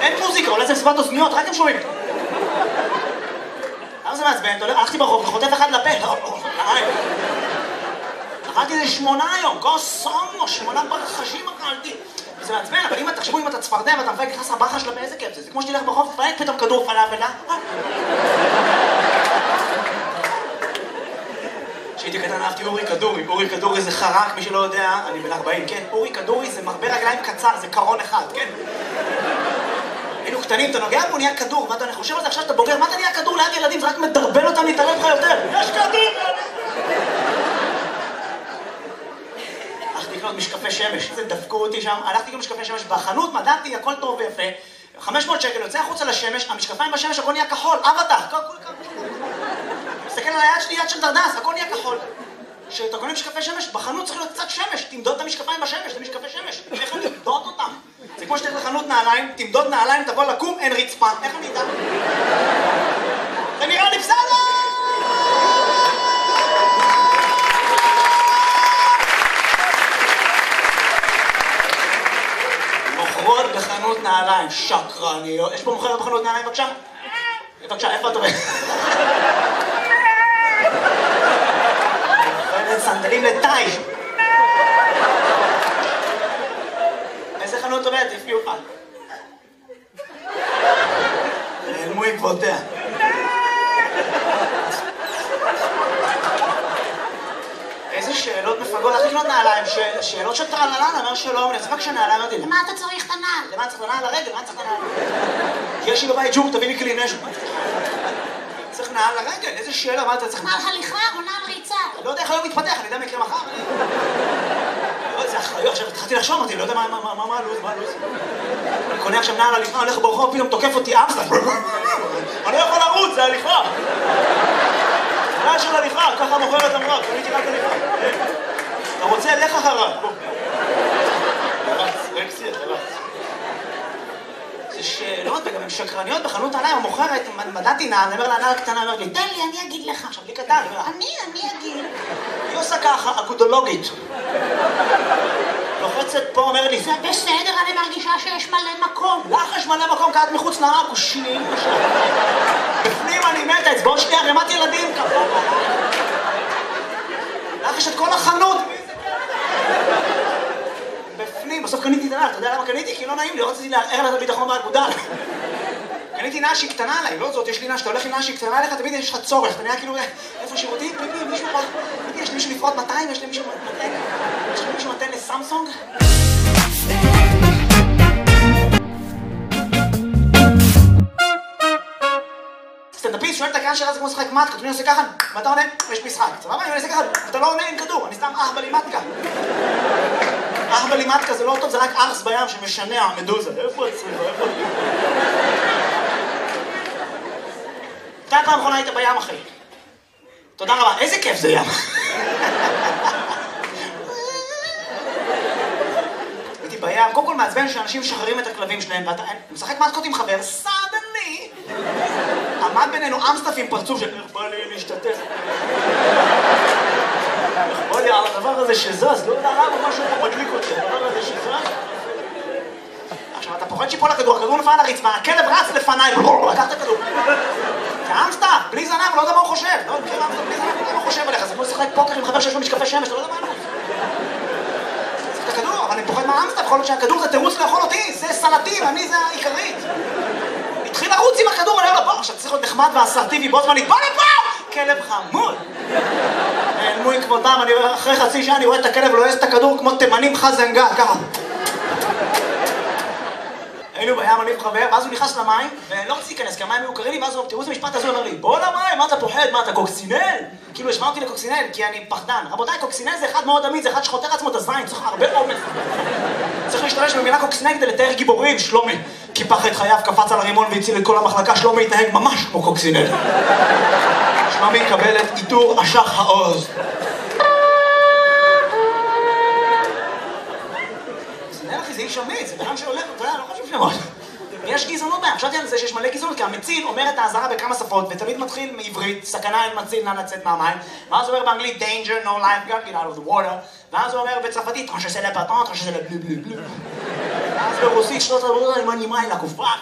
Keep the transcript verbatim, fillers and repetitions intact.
אין מוזיקה, אולי זה מסיבת אוזניות, רק הם שומעים. למה זה מעצבן? הלכתי ברחוב וחוטף אחד לפה. אכלתי איזה שמונה היום, גוסומו, שמונה ברחשים אכלתי. וזה מעצבן, אבל אם תחשבו אם אתה צפרדע ואתה מפייק נכנס הברחה שלה באיזה כיף זה. זה כמו שתלך ברחוב, תפייק פתאום כדור פלאפל, אה? כשהייתי קטן אהבתי אורי כדורי. אורי כדורי זה חרק, מי שלא יודע, אני בן ארבעים, כן? אורי כדורי זה מרבה רגליים קצר, זה קרון אחד, כן? היינו קטנים, אתה נוגע בו, נהיה כדור, מה אתה חושב על זה עכשיו שאתה בוגר? מה אתה נהיה כדור ליד ילדים? זה רק מדרבן אותם להתערב לך יותר. יש כדור! הלכתי לקנות משקפי שמש, זה דפקו אותי שם, הלכתי לקנות משקפי שמש בחנות, מדעתי, הכל טוב ויפה, חמש מאות שקל, יוצא החוצה לשמש, המשקפיים בשמש, הכל נהיה כחול, אבטח, מסתכל על היד שלי, יד של דרדס, הכל נהיה כחול. כשאתה קונה משקפי שמש, בחנות צריך להיות קצת שמש, תמדוד את המשקפיים בשמש, זה משקפי שמש, איך אני תמדוד אותם? זה כמו שתלך לחנות נעליים, תמדוד נעליים, תבוא לקום, אין רצפה, איך אני אדע? זה נראה לי בסדר! מוכרות בחנות נעליים, שקרניות. יש פה מוכרת בחנות נעליים, בבקשה? בבקשה, איפה את עובדת? סנדלים לטאי. איזה חנות עובדת? הפקיעו אותך. נעלמו עקבותיה. איזה שאלות מפגות, איך לקנות נעליים? שאלות של טרללן, אמר שלום, אני אצבק שנעליים, אמרתי, למה אתה צריך את הנעל? למה אתה צריך את הנעל לרגל? למה אתה צריך את הנעל? יש לי בבית ג'וק, תביא לי כלי נשק. צריך נעל לרגל, איזה שאלה, מה אתה צריך? נעל הליכה או נעל ריצה? אני לא יודע איך היום מתפתח, אני יודע מה יקרה מחר. זה אחריות, עכשיו התחלתי לחשוב, אמרתי, לא יודע מה הלו"ז, מה הלו"ז. אני קונה עכשיו נעל הליכה, הולך ברחוב, פתאום תוקף אותי אמסטר. אני לא יכול לרוץ, זה הליכה. זה נעל של הליכה, ככה מוכרת אמרה, קניתי רק הליכה. אתה רוצה, לך אחריו. רץ, רקסי, אתה רץ. זה שאלות, וגם הן שקרניות בחנות נעליים, המוכרת, מדעתי נעל, אני אומר לה, נעל קטנה, אומר לי, תן לי, אני אגיד לך. עכשיו, לי קטן, אני, אני אגיד. היא עושה ככה, אגודולוגית. לוחצת פה, אומר לי, זה בסדר, אני מרגישה שיש מלא מקום. לך יש מלא מקום, כי את מחוץ לעכושים. בפנים אני מתה, אצבעות שנייה, רמת ילדים, כפה. לך יש את כל החנות. בפנים, בסוף קניתי את הנעל, אתה יודע למה קניתי? כי לא נעים לי, רציתי לערער לה את הביטחון באגודל. קניתי נעל שהיא קטנה עליי, לא זאת, יש לי נעל, שאתה הולך עם נעל שהיא קטנה עליך, תמיד יש לך צורך, אתה נראה כאילו, איפה שירותים? פיפי, מישהו פה, יש לי מישהו לפרוט מאתיים, יש לי מישהו מתן, יש לי מישהו מתן לסמסונג? סטנדאפיסט שואל את הקהל שלה, זה כמו לשחק מתקה, אני עושה ככה, ואתה עונה, יש משחק, סבבה? אני עושה ככה, אתה לא עונה עם כדור, אני סתם אח בלימטקה. אח בלימטקה זה לא טוב, זה רק ארס בים שמשנע, מדוזה. איפה אצלך? איפה? אתה פעם אחרונה היית בים, אחי. תודה רבה, איזה כיף זה ים. הייתי בים, קודם כל מעצבן שאנשים משחררים את הכלבים שלהם, ואתה משחק מתקות עם חבר, סדני. עמד בינינו אמסטף עם פרצוף של איך בא לי להשתתף. איך בא לי על הדבר הזה שזז, לא יודע למה משהו פה מדליק אותי, הדבר הזה שזז. עכשיו אתה פוחד שיפול לכדור, הכדור נפל על הרצפה, הכלב רץ לפניי, לקח את הכדור. זה אמסטף, בלי זנב, לא יודע מה הוא חושב. לא מכיר אמסטף, בלי זנב, לא יודע מה הוא חושב עליך, זה כמו לשחק פוקר עם חבר שיש לו משקפי שמש, אתה לא יודע מה הוא. צריך את הכדור, אבל אני פוחד מהאמסטף, יכול להיות שהכדור זה תירוץ לאכול אותי, זה סלטים, אני זה העיקרית. התחיל לרוץ עם הכדור, אני אומר לו, בוא, עכשיו צריך להיות נחמד ואסרטיבי, בו זמנית, בוא לפה! כלב חמוד! נעלמו עקבותם, אני רואה, אחרי חצי שעה אני רואה את הכלב לועס את הכדור כמו תימנים חזנגה, ככה. היינו בים, אני וחבר, ואז הוא נכנס למים, ולא רציתי להיכנס, כי המים היו קרים לי, ואז הוא, תראו איזה משפט הזה, הוא אומר לי, בוא למים, מה אתה פוחד? מה, אתה קוקסינל? כאילו, השמע אותי לקוקסינל, כי אני פחדן. רבותיי, קוקסינל זה אחד מאוד עמיד, זה אחד שחותר עצמו את הזין, צריך הרבה אומץ. צריך להשתמש במילה קוקסינל כדי לתאר גיבורים, שלומי. קיפח את חייו, קפץ על הרימון והציל את כל המחלקה, שלומי התנהג ממש כמו קוקסינל. שלומי יקבל את עיטור אשח העוז. קוקסינל, אחי, זה איש אמיץ, זה בן שהולך, אתה יודע, לא חשוב שלמות. יש גזענות בהם, חשבתי על זה שיש מלא גזענות, כי המציל אומר את האזהרה בכמה שפות, ותמיד מתחיל מעברית, סכנה אין מציל, נא לצאת מהמים, ואז הוא אומר באנגלית, danger, no lifeguard, get out of the water, ואז הוא אומר בצרפתית, tranche c'est la patente, tranche c'est la bleu bleu bleu. ואז ברוסית, שנות עבודה עם הנימה, לקופה,